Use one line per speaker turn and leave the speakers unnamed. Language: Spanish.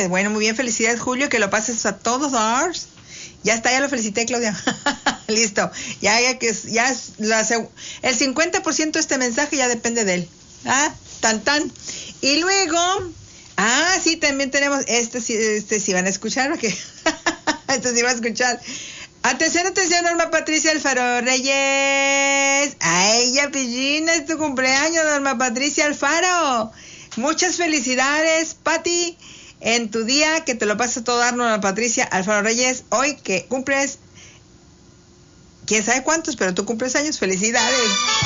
felicidades. Bueno, muy bien, felicidades, Julio, que lo pases a todos. Ya está, ya lo felicité, Claudia. Listo. Ya que ya es el 50% de este mensaje ya depende de él. Tan. Y luego, sí, también tenemos, este sí van a escuchar, ¿o qué? Este sí van a escuchar. Atención, Norma Patricia Alfaro Reyes. Ay, ya, Pillina, es tu cumpleaños, Norma Patricia Alfaro. Muchas felicidades, Pati, en tu día, que te lo pases todo dar, Norma Patricia Alfaro Reyes. Hoy que cumples, quién sabe cuántos, pero tú cumples años. Felicidades.